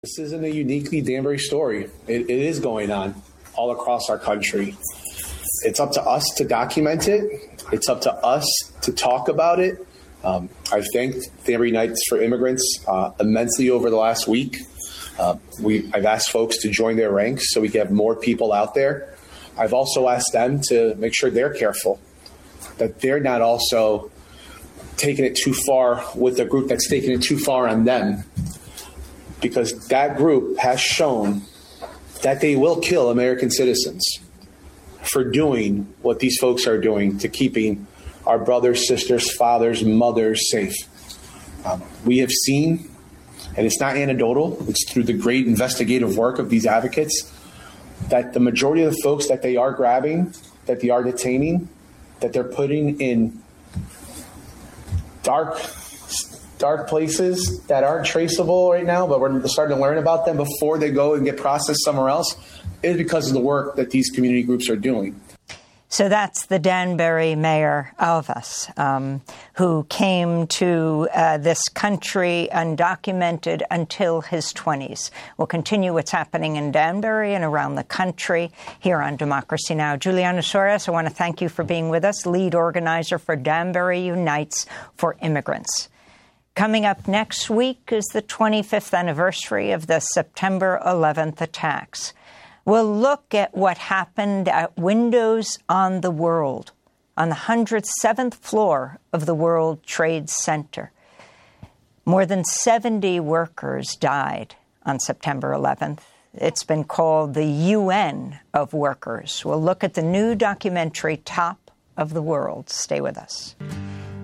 This isn't a uniquely Danbury story. It is going on all across our country. It's up to us to document it. It's up to us to talk about it. I've thanked Danbury Knights for Immigrants immensely over the last week. I've asked folks to join their ranks so we can have more people out there. I've also asked them to make sure they're careful, that they're not also taking it too far with a group that's taking it too far on them, because that group has shown that they will kill American citizens for doing what these folks are doing to keeping our brothers, sisters, fathers, mothers safe. We have seen, and it's not anecdotal, it's through the great investigative work of these advocates, that the majority of the folks that they are grabbing, that they are detaining, that they're putting in dark places that aren't traceable right now, but we're starting to learn about them before they go and get processed somewhere else, is because of the work that these community groups are doing. So that's the Danbury Mayor Alves, who came to this country undocumented until his 20s. We'll continue what's happening in Danbury and around the country here on Democracy Now! Juliana Suarez, I want to thank you for being with us, lead organizer for Danbury Unites for Immigrants. Coming up next week is the 25th anniversary of the September 11th attacks. We'll look at what happened at Windows on the World, on the 107th floor of the World Trade Center. More than 70 workers died on September 11th. It's been called the UN of workers. We'll look at the new documentary, Top of the World. Stay with us.